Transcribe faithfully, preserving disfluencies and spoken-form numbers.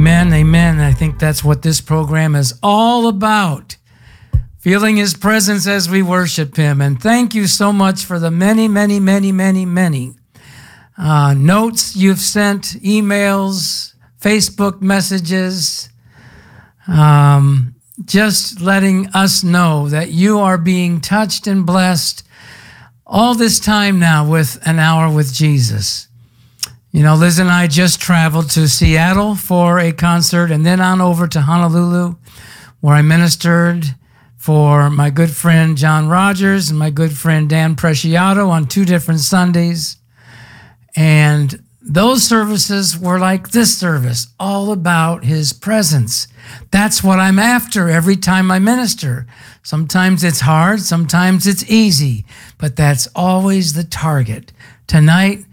Amen, amen. I think that's what this program is all about. Feeling his presence as we worship him. And thank you so much for the many, many, many, many, many uh, notes you've sent, emails, Facebook messages, um, just letting us know that you are being touched and blessed all this time now with An Hour with Jesus. You know, Liz and I just traveled to Seattle for a concert and then on over to Honolulu, where I ministered for my good friend John Rogers and my good friend Dan Preciado on two different Sundays. And those services were like this service, all about his presence. That's what I'm after every time I minister. Sometimes it's hard, sometimes it's easy, but that's always the target. Tonight,